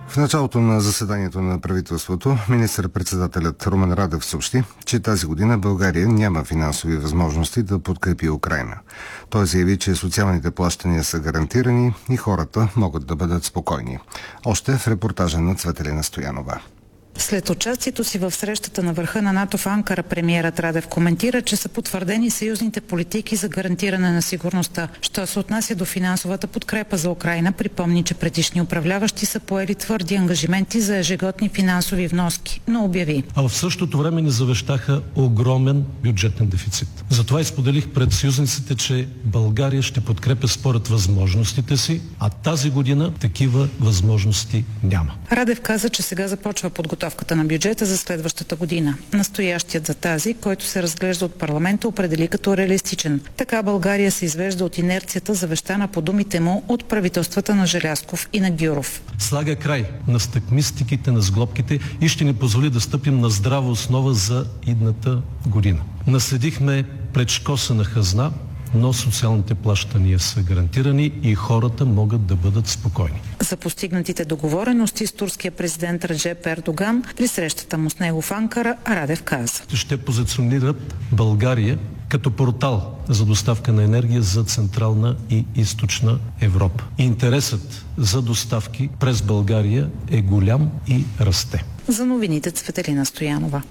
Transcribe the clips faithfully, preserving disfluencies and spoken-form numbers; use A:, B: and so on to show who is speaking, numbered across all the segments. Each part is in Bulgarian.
A: В началото на заседанието на правителството, министър-председателят Румен Радев съобщи, че тази година България няма финансови възможности да подкрепи Украйна. Той заяви, че социалните плащания са гарантирани и хората могат да бъдат спокойни. Още в репортажа на Цветелина Стоянова.
B: След участието си в срещата на върха на НАТО в Анкара, премиерът Радев коментира, че са потвърдени съюзните политики за гарантиране на сигурността. Що се отнася до финансовата подкрепа за Украйна, припомни, че предишни управляващи са поели твърди ангажименти за ежегодни финансови вноски, но обяви.
C: А в същото време ни завещаха огромен бюджетен дефицит. Затова изподелих пред съюзниците, че България ще подкрепя според възможностите си, а тази година такива възможности няма.
B: Радев каза, че сега започва подготовката на бюджета за следващата година. Настоящият за тази, който се разглежда от парламента, определи като реалистичен. Така България се извежда от инерцията, завещана по думите му от правителствата на Желязков и на Гюров.
C: Слага край на стъкмистиките, на сглобките и ще ни позволи да стъпим на здрава основа за идната година. Наследихме предшкосана хазна, но социалните плащания са гарантирани и хората могат да бъдат спокойни.
B: За постигнатите договорености с турския президент Реджеп Ердоган при срещата му с него в Анкара, Радев каза:
C: ще позиционират България като портал за доставка на енергия за Централна и Източна Европа. Интересът за доставки през България е голям и расте.
B: За новините Цветелина Стоянова.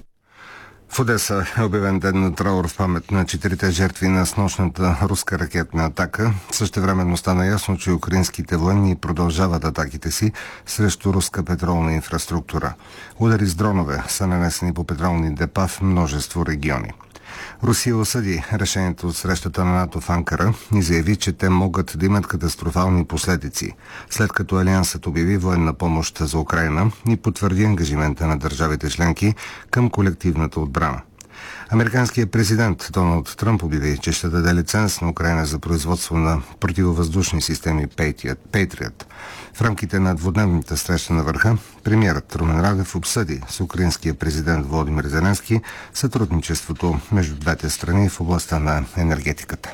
A: В Одеса е обявен ден на траур в памет на четирите жертви на снощната руска ракетна атака. Същевременно стана ясно, че украинските военни продължават атаките си срещу руска петролна инфраструктура. Удари с дронове са нанесени по петролни депа в множество региони. Русия осъди решението от срещата на НАТО в Анкара и заяви, че те могат да имат катастрофални последици, след като Алиансът обяви военна помощ за Украйна и потвърди ангажимента на държавите членки към колективната отбрана. Американският президент Доналд Тръмп обяви, че ще даде лиценз на Украйна за производство на противовъздушни системи Patriot. В рамките на двудневната среща на върха, премиерът Румен Радев обсъди с украинския президент Володимир Зеленски сътрудничеството между двете страни в областта на енергетиката.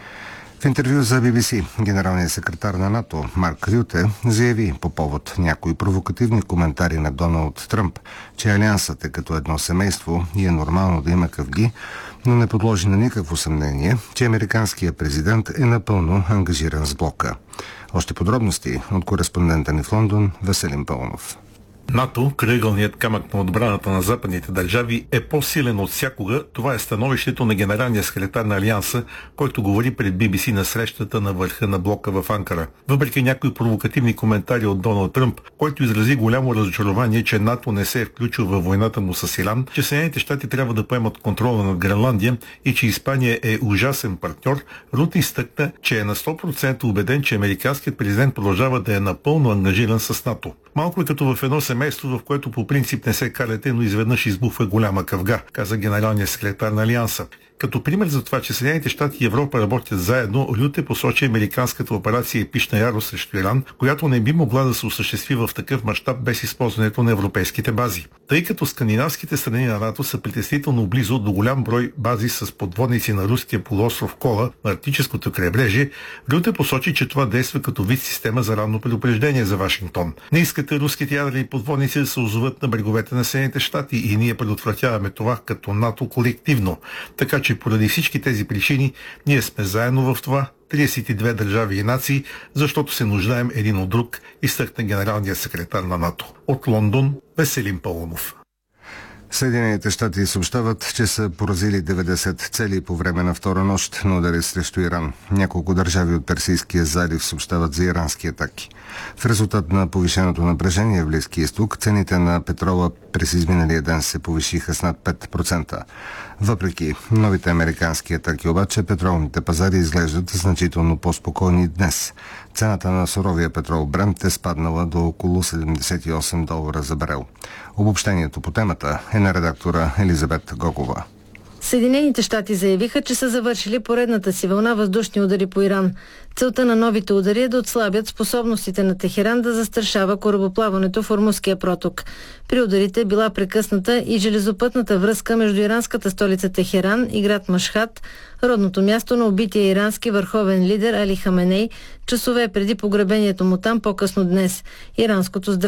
A: В интервю за Би Би Си генералният секретар на НАТО Марк Рюте заяви по повод някои провокативни коментари на Доналд Тръмп, че Алиансът е като едно семейство и е нормално да има къвги, но не подложи на никакво съмнение, че американският президент е напълно ангажиран с блока. Още подробности от кореспондента ни в Лондон Веселин Пълнов.
D: НАТО, крайъгълният камък на отбраната на западните държави, е по-силен от всякога. Това е становището на генералния секретар на Алианса, който говори пред Би Би Си на срещата на върха на блока в Анкара. Въпреки някои провокативни коментари от Доналд Тръмп, който изрази голямо разочарование, че НАТО не се е включил във войната му с Иран, че Съединените щати трябва да поемат контрола над Гренландия и че Испания е ужасен партньор, Рут изтъкна, че е на сто процента убеден, че американският президент продължава да е напълно ангажиран с НАТО. Малко е като в едно семейство, в което по принцип не се карате, но изведнъж избухва голяма къвга, каза генералният секретар на Алианса. Като пример за това, че Съединените щати и Европа работят заедно, Рюте посочи американската операция Епична ярост срещу Иран, която не би могла да се осъществи в такъв мащаб без използването на европейските бази. Тъй като скандинавските страни на НАТО са притеснително близо до голям брой бази с подводници на руския полуостров Кола на Арктическото крайбрежие, Рюте посочи, че това действа като вид система за ранно предупреждение за Вашингтон. Не искате руските ядрени подводници да се озоват на бреговете на Съединените щати и ние предотвратяваме това като НАТО колективно. Така че поради всички тези причини ние сме заедно в това, тридесет и две държави и нации, защото се нуждаем един от друг, изтъкна генералният секретар на НАТО. От Лондон Веселин Пълнов.
A: Съединените щати съобщават, че са поразили деветдесет цели по време на втора нощ на удари срещу Иран. Няколко държави от Персийския залив съобщават за ирански атаки. В резултат на повишеното напрежение в Близкия изток, цените на петрола през изминалия ден се повишиха с над пет процента. Въпреки новите американски атаки обаче, петролните пазари изглеждат значително по-спокойни днес. Цената на суровия петрол Брент е спаднала до около седемдесет и осем долара за барел. Обобщението по темата е на редактора Елизабет Гогова.
E: Съединените щати заявиха, че са завършили поредната си вълна въздушни удари по Иран. Целта на новите удари е да отслабят способностите на Техеран да застрашава корабоплаването в Ормузския проток. При ударите била прекъсната и железопътната връзка между иранската столица Техеран и град Машхад, родното място на убития ирански върховен лидер Али Хаменей, часове преди погребението му там по-късно днес. Иранското здраве